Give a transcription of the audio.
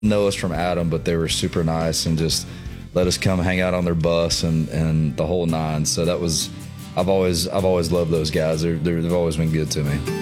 know us from Adam, but they were super nice and just let us come hang out on their bus and the whole nine. So that was, I've always loved those guys. They've always been good to me.